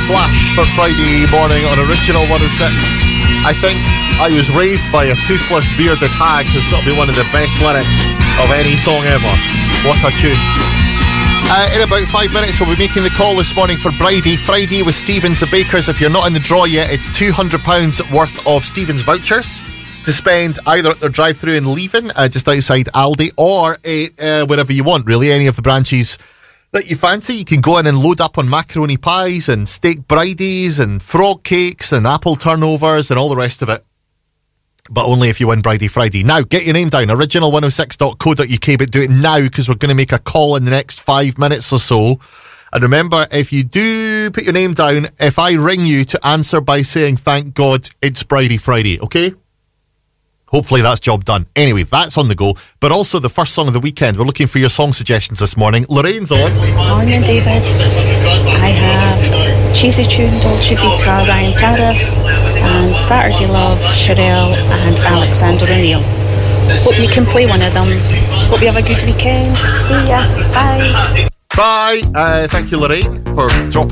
Splash for Friday morning on Original 106. I think I was raised by a toothless bearded hag has got to be one of the best lyrics of any song ever. What a tune. In about 5 minutes we'll be making the call this morning for Bridie Friday with Stevens the Bakers. If you're not in the draw yet, it's £200 worth of Stevens vouchers to spend either at their drive-thru in Leven, just outside Aldi, or wherever you want, really, any of the branches that you fancy. You can go in and load up on macaroni pies and steak bridies and frog cakes and apple turnovers and all the rest of it. But only if you win Bridie Friday. Now, get your name down, original106.co.uk, but do it now because we're going to make a call in the next 5 minutes or so. And remember, if you do put your name down, if I ring you to answer by saying, thank God, it's Bridie Friday, okay? Hopefully that's job done. Anyway, that's on the go. But also the first song of the weekend. We're looking for your song suggestions this morning. Lorraine's on. Morning, David. I have Cheesy Tune, Dolce Vita, Ryan Paris, and Saturday Love, Sherelle, and Alexander O'Neill. Hope you can play one of them. Hope you have a good weekend. See ya. Bye. Bye. Thank you, Lorraine, for dropping